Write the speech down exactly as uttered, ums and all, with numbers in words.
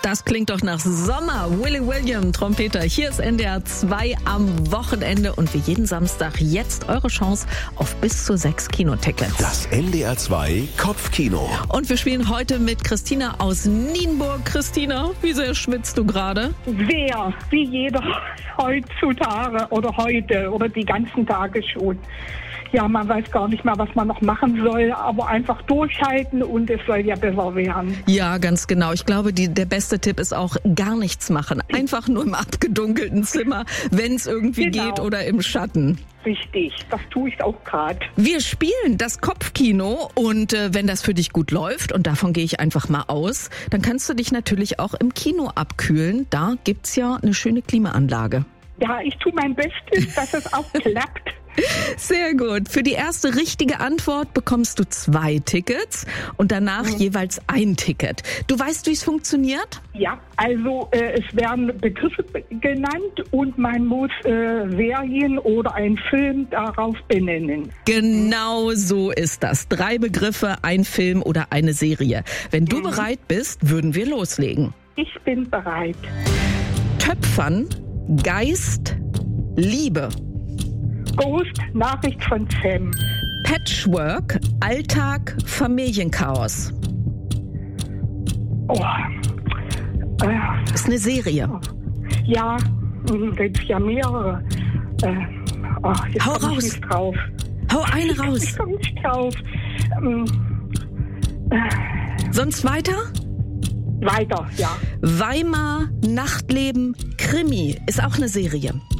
Das klingt doch nach Sommer. Willy William, Trompeter. Hier ist N D R zwei am Wochenende und wie jeden Samstag jetzt eure Chance auf bis zu sechs Kinotickets. Das N D R zwei Kopfkino. Und wir spielen heute mit Christina aus Nienburg. Christina, wie sehr schwitzt du gerade? Sehr, wie jeder heutzutage oder heute oder die ganzen Tage schon. Ja, man weiß gar nicht mehr, was man noch machen soll, aber einfach durchhalten und es soll ja besser werden. Ja, ganz genau. Ich glaube, die, der beste Tipp ist auch gar nichts machen. Einfach nur im abgedunkelten Zimmer, wenn es irgendwie Genau. geht oder im Schatten. Richtig, das tue ich auch gerade. Wir spielen das Kopfkino und äh, wenn das für dich gut läuft, und davon gehe ich einfach mal aus, dann kannst du dich natürlich auch im Kino abkühlen. Da gibt's ja eine schöne Klimaanlage. Ja, ich tue mein Bestes, dass es auch klappt. Sehr gut. Für die erste richtige Antwort bekommst du zwei Tickets und danach mhm. jeweils ein Ticket. Du weißt, wie es funktioniert? Ja, also äh, es werden Begriffe genannt und man muss äh, Serien oder einen Film darauf benennen. Genau so ist das. Drei Begriffe, ein Film oder eine Serie. Wenn du mhm. bereit bist, würden wir loslegen. Ich bin bereit. Töpfern, Geist, Liebe. Ghost, Nachricht von Sam. Patchwork, Alltag, Familienchaos. Oh. Äh, Ist eine Serie. Ja, gibt es ja mehrere. Äh, oh, jetzt Hau komm ich raus. nicht drauf. Hau eine raus. Ich komme nicht drauf. Ähm, äh, Sonst weiter? weiter, ja. Weimar, Nachtleben, Krimi. Ist auch eine Serie.